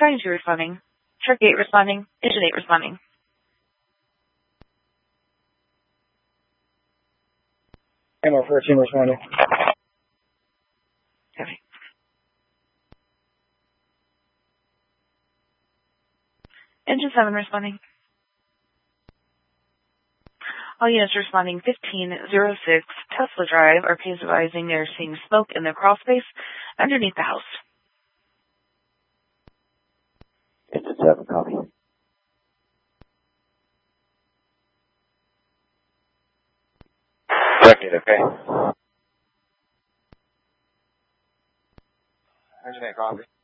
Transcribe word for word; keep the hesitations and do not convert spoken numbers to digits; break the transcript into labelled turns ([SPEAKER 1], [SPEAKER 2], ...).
[SPEAKER 1] Trident two responding. Shark eight responding. Engine eight responding.
[SPEAKER 2] Ammo fourteen responding.
[SPEAKER 1] Okay. Engine seven responding. All units responding fifteen oh six Tesla Drive are advising they're seeing smoke in the crawl space underneath the house.
[SPEAKER 3] Engine seven, copy.
[SPEAKER 4] Second, okay. Engine eight, copy.